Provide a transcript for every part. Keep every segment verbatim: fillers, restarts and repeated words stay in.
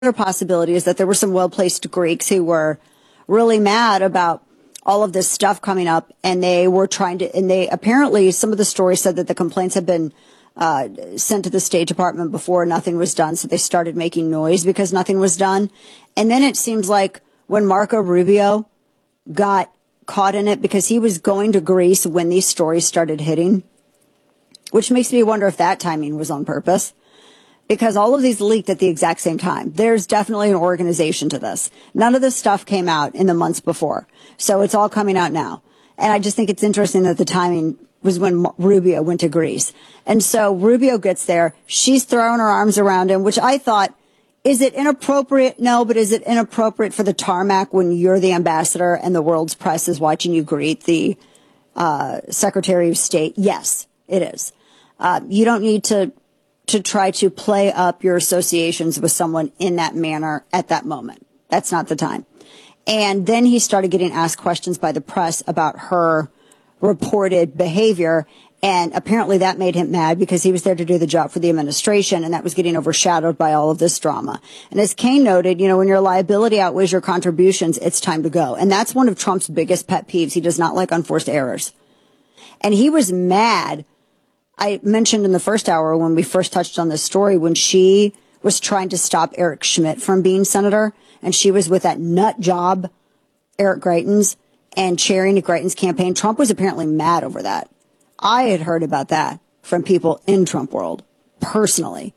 other possibility is that there were some well-placed Greeks who were really mad about all of this stuff coming up, and they were trying to, and they apparently, some of the stories said that the complaints had been uh, sent to the State Department before nothing was done, so they started making noise because nothing was done. And then it seems like when Marco Rubio got caught in it, because he was going to Greece when these stories started hitting, which makes me wonder if that timing was on purpose. Because all of these leaked at the exact same time. There's definitely an organization to this. None of this stuff came out in the months before. So it's all coming out now. And I just think it's interesting that the timing was when Rubio went to Greece. And so Rubio gets there. She's throwing her arms around him, which I thought, is it inappropriate? No, but is it inappropriate for the tarmac when you're the ambassador and the world's press is watching you greet the uh, Secretary of State? Yes, it is. Uh, you don't need to to try to play up your associations with someone in that manner at that moment. That's not the time. And then he started getting asked questions by the press about her reported behavior. And apparently that made him mad because he was there to do the job for the administration, and that was getting overshadowed by all of this drama. And as Kane noted, you know, when your liability outweighs your contributions, it's time to go. And that's one of Trump's biggest pet peeves. He does not like unforced errors. And he was mad. I mentioned in the first hour when we first touched on this story, when she was trying to stop Eric Schmidt from being senator, and she was with that nut job, Eric Greitens, and chairing Greitens' campaign. Trump was apparently mad over that. I had heard about that from people in Trump world, personally,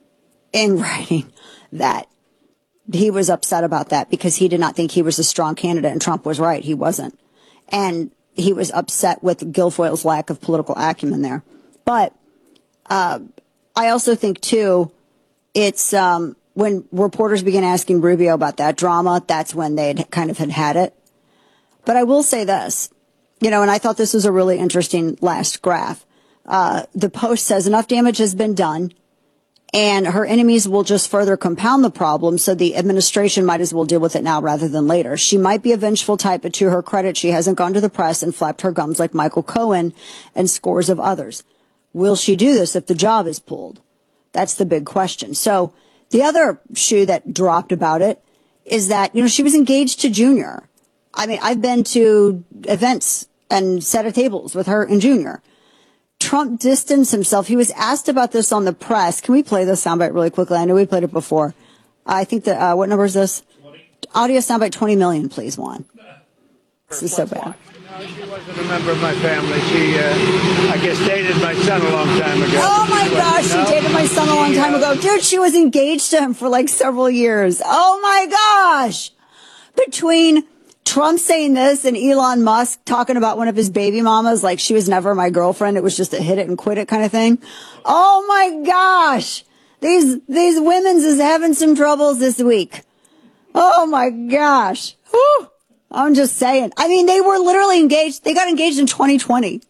in writing, that he was upset about that because he did not think he was a strong candidate, and Trump was right. He wasn't. And he was upset with Guilfoyle's lack of political acumen there. But uh, I also think, too, it's um, when reporters began asking Rubio about that drama, that's when they kind of had had it. But I will say this, you know, and I thought this was a really interesting last graph. Uh, the Post says enough damage has been done, and her enemies will just further compound the problem, so the administration might as well deal with it now rather than later. She might be a vengeful type, but to her credit, she hasn't gone to the press and flapped her gums like Michael Cohen and scores of others. Will she do this if the job is pulled? That's the big question. So the other shoe that dropped about it is that, you know, she was engaged to Junior. I mean, I've been to events and set of tables with her and Junior. Trump distanced himself. He was asked about this on the press. Can we play this soundbite really quickly? I know we played it before. I think that, uh, what number is this? twenty. Audio soundbite twenty million, please, Juan. This is so bad. No, she wasn't a member of my family. She, uh, I guess, dated my son a long time ago. Oh, my she gosh, she no? dated my son a long time ago. Dude, she was engaged to him for like several years. Oh, my gosh. Between Trump saying this and Elon Musk talking about one of his baby mamas, like she was never my girlfriend, it was just a hit it and quit it kind of thing. Oh, my gosh. These, these women's is having some troubles this week. Oh, my gosh. Whew. I'm just saying. I mean, they were literally engaged. They got engaged in twenty twenty.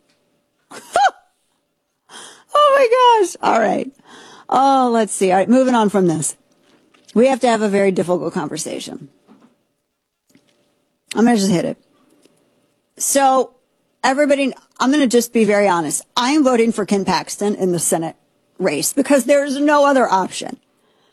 Oh, my gosh. All right. Oh, let's see. All right. Moving on from this. We have to have a very difficult conversation. I'm going to just hit it. So, everybody, I'm going to just be very honest. I am voting for Ken Paxton in the Senate race because there's no other option.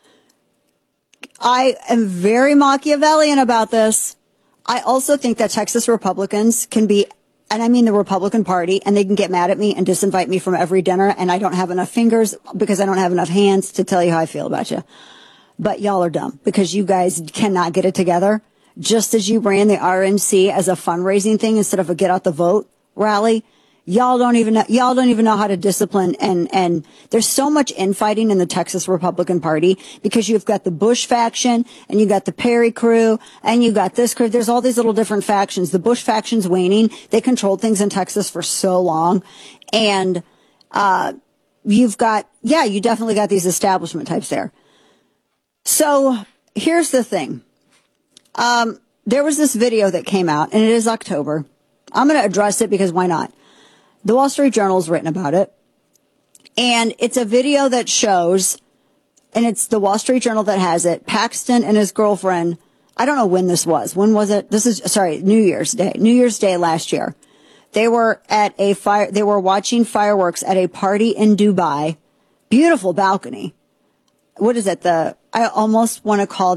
I am very Machiavellian about this. I also think that Texas Republicans can be, and I mean the Republican Party, and they can get mad at me and disinvite me from every dinner, and I don't have enough fingers because I don't have enough hands to tell you how I feel about you. But y'all are dumb because you guys cannot get it together. Just as you ran the R N C as a fundraising thing instead of a get out the vote rally, y'all don't even know, y'all don't even know how to discipline. And, and there's so much infighting in the Texas Republican Party because you've got the Bush faction and you got the Perry crew and you got this crew. There's all these little different factions. The Bush faction's waning. They controlled things in Texas for so long. And, uh, you've got, yeah, you definitely got these establishment types there. So here's the thing. Um, there was this video that came out and it is October. I'm going to address it because why not? The Wall Street Journal's written about it, and it's a video that shows, and it's the Wall Street Journal that has it, Paxton and his girlfriend, I don't know when this was. When was it? This is, sorry, New Year's Day. New Year's Day last year. They were at a fire, they were watching fireworks at a party in Dubai. Beautiful balcony. What is it? The, I almost want to call